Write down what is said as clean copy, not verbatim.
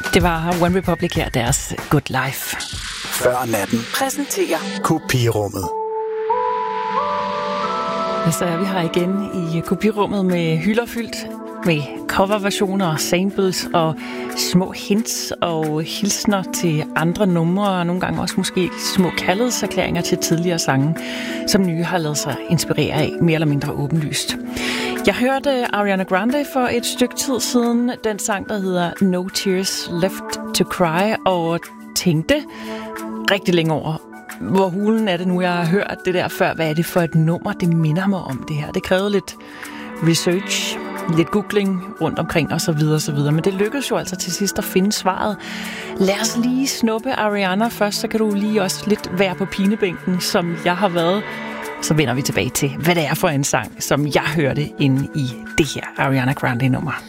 Det var One Republic her, deres Good Life. Før natten Præsenterer Kopirummet. Så er vi her igen i kopirummet med hylder fyldt med coverversioner, samples og små hints og hilsner til andre numre, og nogle gange også måske små kærlighedserklæringer til tidligere sange, som nye har lavet sig inspirere af, mere eller mindre åbenlyst. Jeg hørte Ariana Grande for et stykke tid siden, den sang, der hedder No Tears Left to Cry, og tænkte rigtig længe over, hvor hulen er det nu, jeg har hørt det der før. Hvad er det for et nummer, det minder mig om det her? Det krævede lidt research, lidt googling rundt omkring og så videre. Men det lykkedes jo altså til sidst at finde svaret. Lad os lige snuppe Ariana først, så kan du lige også lidt være på pinebænken, som jeg har været. Så vender vi tilbage til, hvad det er for en sang, som jeg hørte inde i det her Ariana Grande-nummer.